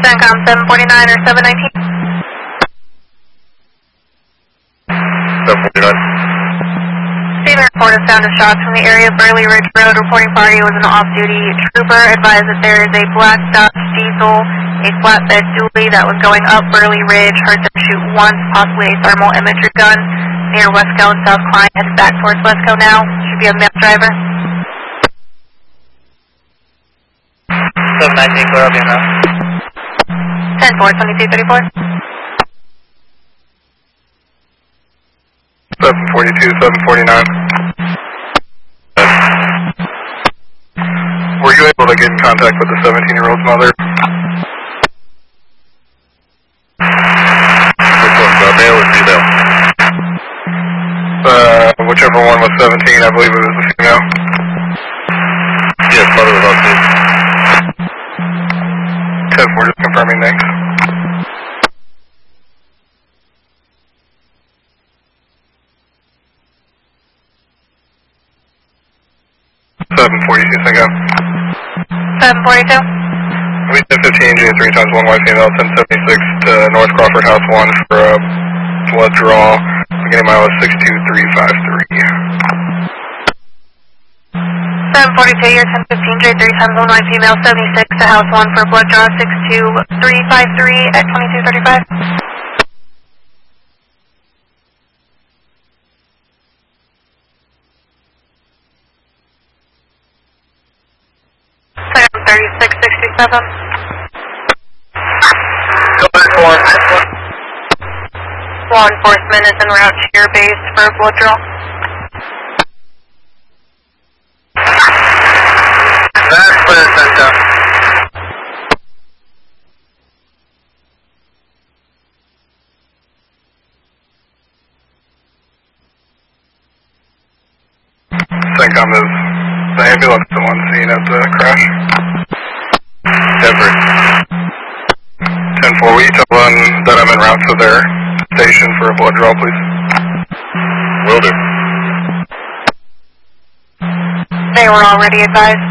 CENTCOM 749 or 719? 749. Steven reported sound of shots from the area of Burley Ridge Road. Reporting party was an off-duty trooper. Advised that there is a black Dodge diesel, a flatbed dually that was going up Burley Ridge. Heard them shoot once, possibly a thermal imagery gun near Wesco and South Klein. Headed back towards Wesco now. Should be a male driver. 719, clear up here now. 10-4, 2234. 742, 749. Were you able to get in contact with the 17-year-old's mother? Which one, male or female? Whichever one was 17, I believe it was the female. Yes, mother was on scene. 10-4, just confirming, thanks. 742, CENTCOM. 742. We did 15, J3 times 1 Y female, 1076 to North Crawford House 1 for a blood draw. Beginning mile is 62353. 742, you're 1015, J3 times 1 Y female, 76 to House 1 for blood draw 62353 at 2235. Second 3667. Go ahead, form. Law enforcement is en route to your base for a blood draw. That's clear, CENTCOM. CENTCOM is the ambulance the one seen at the crash. Denver. 10-4, will you tell them that I'm en route to their station for a blood draw, please? Will do. They were already advised.